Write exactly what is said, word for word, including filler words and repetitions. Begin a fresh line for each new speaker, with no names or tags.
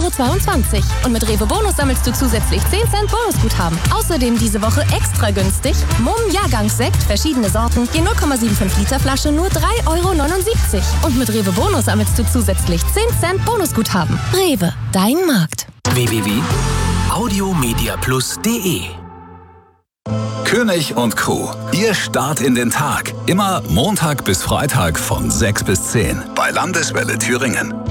Euro zweiundzwanzig. Und mit Rewe Bonus sammelst du zusätzlich zehn Cent Bonusguthaben. Außerdem diese Woche extra günstig Mumm Jahrgangssekt, verschiedene Sorten, je null Komma fünfundsiebzig Liter Flasche nur drei Euro neunundsiebzig. Und mit Rewe Bonus sammelst du zusätzlich zehn Cent Bonusguthaben. Rewe, dein Markt.
w w w punkt audiomediaplus punkt de
König und Crew, Ihr Start in den Tag. Immer Montag bis Freitag von sechs bis zehn bei Landeswelle Thüringen.